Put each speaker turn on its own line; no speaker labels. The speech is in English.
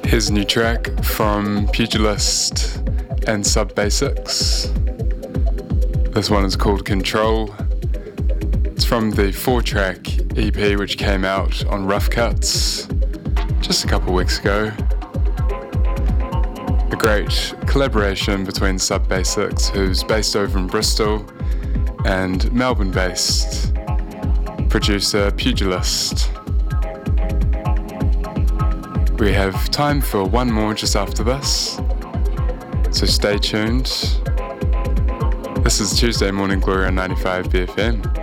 Here's a new track from Pugilist and Sub Basics. This one is called Control. It's from the 4-track EP which came out on Rough Cuts just a couple weeks ago. A great collaboration between Sub Basics, who's based over in Bristol, and Melbourne-based producer Pugilist. We have time for one more just after this, so stay tuned. This is Tuesday Morning Glory on 95 BFM.